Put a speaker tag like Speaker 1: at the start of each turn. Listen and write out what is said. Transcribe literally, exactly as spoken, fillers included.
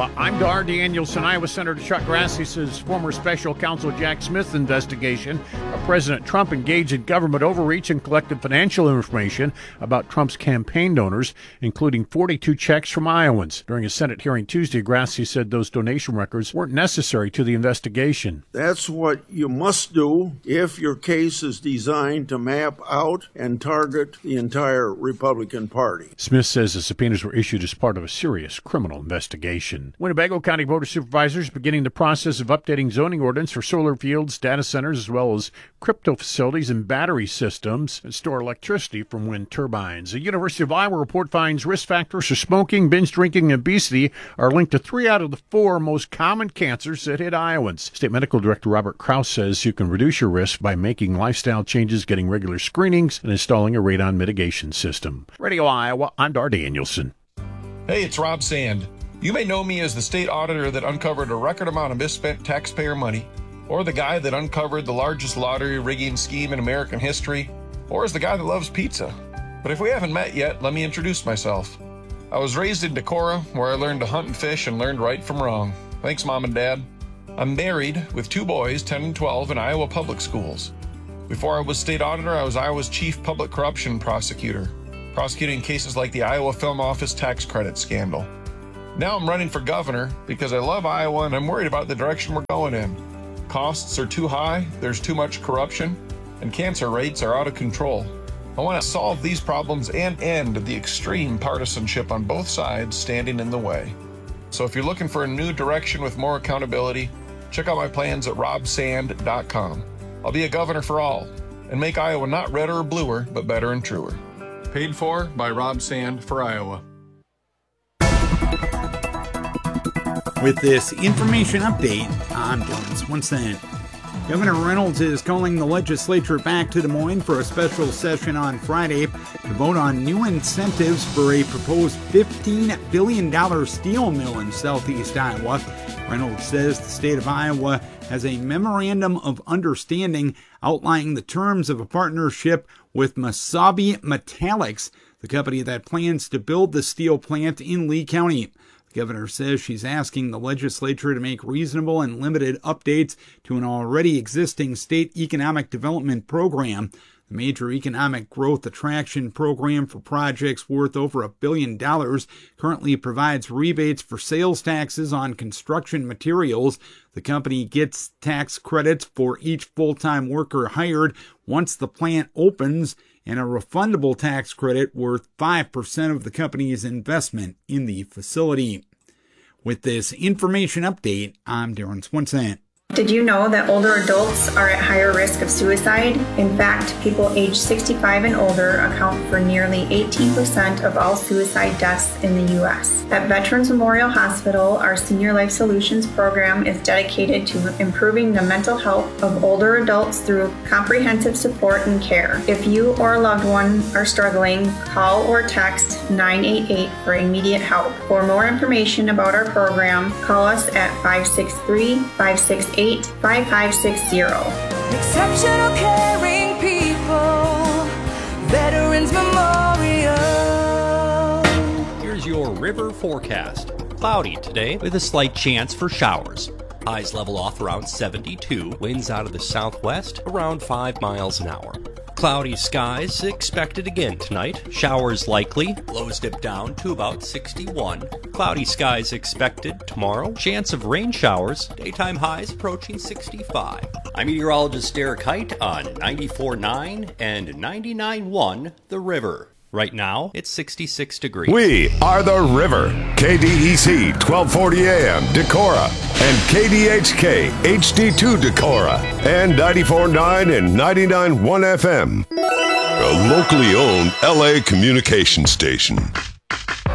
Speaker 1: Iowa. I'm Dar Danielson. Iowa Senator Chuck Grassley says former special counsel Jack Smith's investigation of President Trump engaged in government overreach and collected financial information about Trump's campaign donors, including forty-two checks from Iowans. During a Senate hearing Tuesday, Grassley said those donation records weren't necessary to the investigation.
Speaker 2: That's what you must do if your case is designed to map out and target the entire Republican Party.
Speaker 1: Smith says the subpoenas were issued as part of a serious criminal investigation. Winnebago County Board of Supervisors beginning the process of updating zoning ordinance for solar fields, data centers, as well as crypto facilities and battery systems that store electricity from wind turbines. The University of Iowa report finds risk factors for smoking, binge drinking, and obesity are linked to three out of the four most common cancers that hit Iowans. State Medical Director Robert Krause says you can reduce your risk by making lifestyle changes, getting regular screenings, and installing a radon mitigation system. Radio Iowa, I'm Dar Danielson.
Speaker 3: Hey, it's Rob Sand. You may know me as the state auditor that uncovered a record amount of misspent taxpayer money, or the guy that uncovered the largest lottery rigging scheme in American history, or as the guy that loves pizza. But if we haven't met yet, let me introduce myself. I was raised in Decorah, where I learned to hunt and fish and learned right from wrong. Thanks, Mom and Dad. I'm married with two boys, ten and twelve, in Iowa public schools. Before I was state auditor, I was Iowa's chief public corruption prosecutor, prosecuting cases like the Iowa Film Office tax credit scandal. Now I'm running for governor because I love Iowa and I'm worried about the direction we're going in. Costs are too high, there's too much corruption, and cancer rates are out of control. I want to solve these problems and end the extreme partisanship on both sides standing in the way. So if you're looking for a new direction with more accountability, check out my plans at rob sand dot com. I'll be a governor for all and make Iowa not redder or bluer, but better and truer. Paid for by Rob Sand for Iowa.
Speaker 4: With this information update, I'm Dylan Swenson. Governor Reynolds is calling the legislature back to Des Moines for a special session on Friday to vote on new incentives for a proposed fifteen billion dollars steel mill in southeast Iowa. Reynolds says the state of Iowa has a memorandum of understanding outlining the terms of a partnership with Mesabi Metallics, the company that plans to build the steel plant in Lee County. The governor says she's asking the legislature to make reasonable and limited updates to an already existing state economic development program. The major economic growth attraction program for projects worth over a billion dollars currently provides rebates for sales taxes on construction materials. The company gets tax credits for each full-time worker hired once the plant opens, and a refundable tax credit worth five percent of the company's investment in the facility. With this information update, I'm Darren Swenson.
Speaker 5: Did you know that older adults are at higher risk of suicide? In fact, people aged sixty-five and older account for nearly eighteen percent of all suicide deaths in the U S. At Veterans Memorial Hospital, our Senior Life Solutions program is dedicated to improving the mental health of older adults through comprehensive support and care. If you or a loved one are struggling, call or text nine eight eight for immediate help. For more information about our program, call us at five six three, five six eight, five five six zero.
Speaker 6: Exceptional caring people, Veterans Memorial.
Speaker 7: Here's your river forecast. Cloudy today with a slight chance for showers. Highs level off around seventy-two. Winds out of the southwest around five miles an hour. Cloudy skies expected again tonight. Showers likely. Lows dip down to about sixty-one. Cloudy skies expected tomorrow. Chance of rain showers. Daytime highs approaching sixty-five. I'm meteorologist Derek Height on ninety-four point nine and ninety-nine point one The River. Right now, it's sixty-six degrees.
Speaker 8: We are The River. K D E C twelve forty A M Decorah and K D H K H D two Decorah and ninety-four point nine and ninety-nine point one F M. A locally owned L A communication station.